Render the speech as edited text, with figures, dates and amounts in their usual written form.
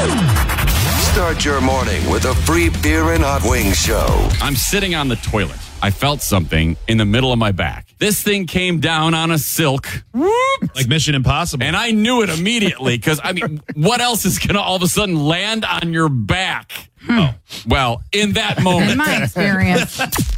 Start your morning with a free beer and hot wings show. I'm sitting on the toilet. I felt something in the middle of my back. This thing came down on a silk. Like Mission Impossible. And I knew it immediately because, I mean, what else is going to all of a sudden land on your back? Oh, well, in that moment. In my experience.